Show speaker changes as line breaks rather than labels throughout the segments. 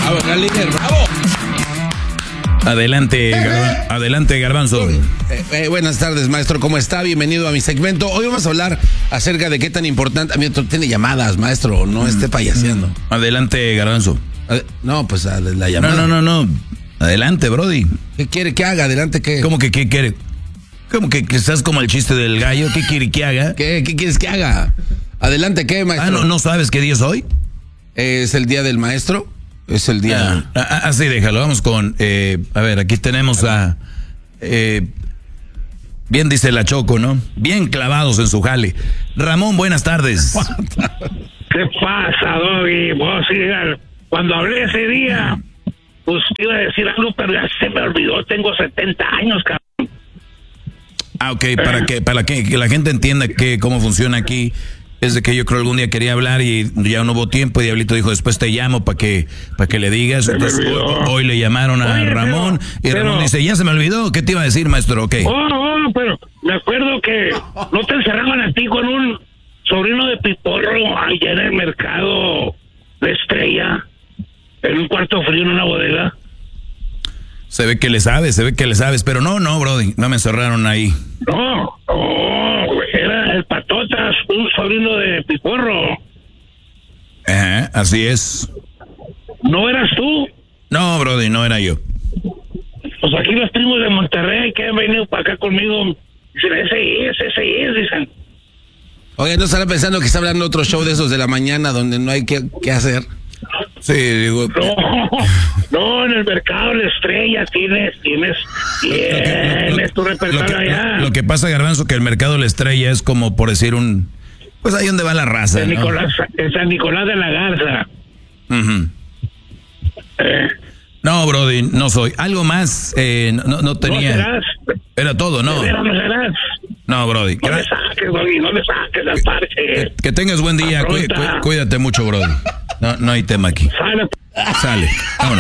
Bravo, gran líder, bravo.
Adelante, Garbanzo.
Buenas tardes, maestro, ¿cómo está? Bienvenido a mi segmento. Hoy vamos a hablar acerca de qué tan importante... A mí tiene llamadas, maestro, no esté payaseando.
Adelante, Garbanzo.
No, pues la llamada.
No. Adelante, Brody.
¿Qué quiere que haga? ¿Adelante qué?
¿Cómo que qué quiere? ¿Cómo que estás como el chiste del gallo? ¿Qué quiere que haga?
¿Qué quieres que haga? ¿Adelante qué, maestro?
¿No sabes qué día es hoy?
¿Es el día del maestro? Es el día...
Así déjalo, vamos con... a ver, aquí tenemos a... bien dice la Choco, ¿no? Bien clavados en su jale. Ramón, buenas tardes.
¿Qué pasa, Doggy? Vos, cuando hablé ese día, pues iba a decir algo, pero ya se me olvidó. Tengo 70 años, cabrón.
Ok, para que la gente entienda cómo funciona aquí. Es de que yo creo algún día quería hablar y ya no hubo tiempo y Diablito dijo, después te llamo para que le digas. Entonces, hoy le llamaron a Ramón y Ramón dice, ya se me olvidó. ¿Qué te iba a decir, maestro? Ok.
Pero me acuerdo que no te encerraban a ti con un sobrino de Piporro allá en el mercado de Estrella, en un cuarto frío en una bodega.
Se ve que le sabes, pero no, Brody, no me encerraron ahí.
No, era el Patotas, un sobrino de Piporro.
Ajá, así es.
¿No eras tú?
No, Brody, no era yo.
Pues aquí los primos de Monterrey que han venido para acá conmigo, dicen, ese es, dicen.
Oye, ¿no estará pensando que está hablando otro show de esos de la mañana donde no hay que hacer?
Sí, digo...
No, en el mercado de la Estrella tienes tu repertorio allá.
Lo que pasa, Garbanzo, que el mercado de la Estrella es como por decir pues ahí donde va la raza,
en
¿no?
San Nicolás de la Garza.
Uh-huh. No, Brody, no soy. Algo más, no tenía...
¿No serás?
Era todo, ¿no?
¿No serás?
No, Brody.
No le saques, Brody, no le saques al parche.
Que tengas buen día, cuídate mucho, Brody. No hay tema aquí. Sale,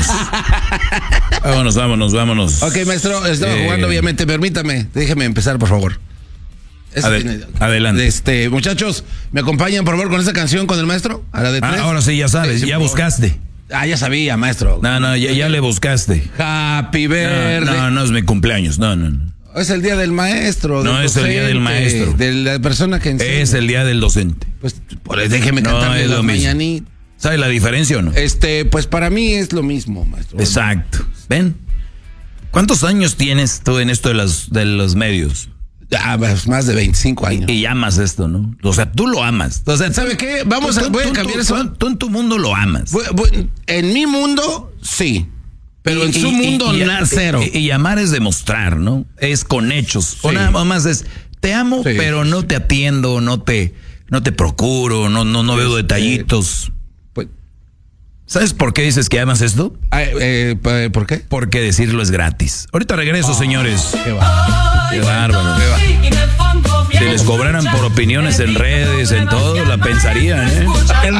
vámonos.
Ok, maestro, estaba jugando, obviamente, permítame, déjeme empezar, por favor.
Adelante.
Muchachos, ¿me acompañan, por favor, con esta canción con el maestro? A la de 3.
Ahora sí, ya sabes, ya buscaste.
Ya sabía, maestro.
No, ya le buscaste.
Happy birthday.
No es mi cumpleaños, no.
Es el día del maestro.
No es el día del maestro.
De la persona que enseña.
Es el día del docente.
Pues déjeme cantarle las mañanitas.
¿Sabe la diferencia o no?
Pues para mí es lo mismo, maestro.
Exacto. ¿Ven? ¿Cuántos años tienes tú en esto de los medios?
Pues más de 25 años.
Y amas esto, ¿no? O sea, tú lo amas. O sea,
¿sabe qué? Voy a cambiar eso.
Tú en tu mundo lo amas.
En mi mundo, sí. Pero en su mundo, cero.
Y amar es demostrar, ¿no? Es con hechos.
Sí.
O nada más es, te amo, sí, pero no te atiendo, no te procuro, no veo detallitos. ¿Sabes por qué dices que amas esto?
¿Por qué?
Porque decirlo es gratis. Ahorita regreso, señores.
Qué bárbaro.
Si les cobraran por opiniones en redes, en todo, la pensarían, ¿eh?